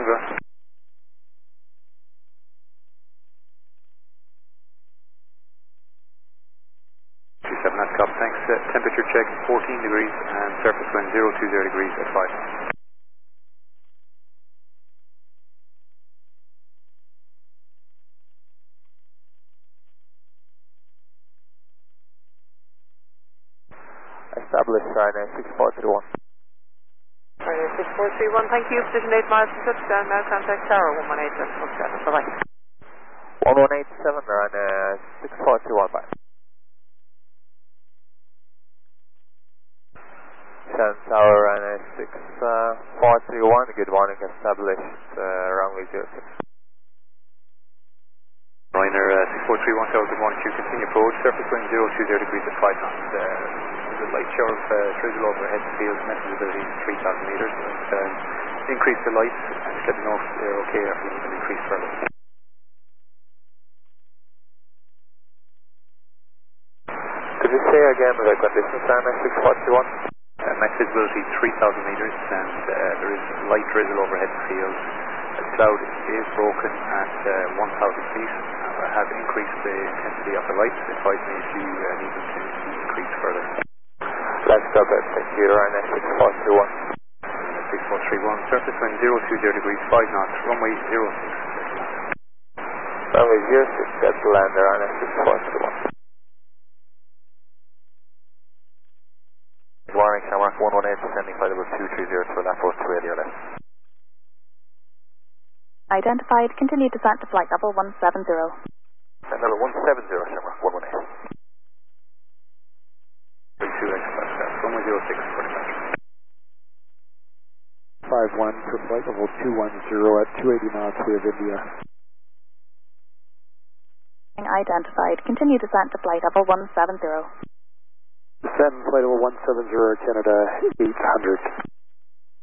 over. 27, that's cop, thanks. Temperature check 14 degrees and surface wind 020 degrees at 5. Establish Ryanair 6431. Ryanair 6431, thank you. Position 8 miles to touchdown. Now contact Tower 118.7. Bye-bye. 1187, Ryanair 6421, bye. Tower Ryanair 6431, good morning, established runway 06. Ryanair 6431, Tower, good morning to you. Continue approach, surface wind 020 degrees at 5 knots. There's a light shower of drizzle overhead the field, message visibility 3,000 metres. Increase the lights and just let me know if they're okay or if we need to increase further. Could you say again the conditions, Ryanair 6431? Max visibility 3,000 metres and there is light drizzle overhead the field. The cloud is broken at 1,000 feet and I have increased the intensity of the lights. Advise me if you need them to increase further. Let's go back, thank you, Ryanair 6431. 6431, surface wind 020 degrees, 5 knots, runway 06. Runway 06, that's lander, Ryanair 6431. Warning, Shamrock 118, descending flight level 230 to approach to radio left. Identified, continue descent to flight level 170. Flight level 170, Shamrock 118. 32X, runway 06, 45. 5-1 for flight level 210 at 280 knots, we have India. Identified, continue descent to flight level 170. Descend flight level 170, Canada 800.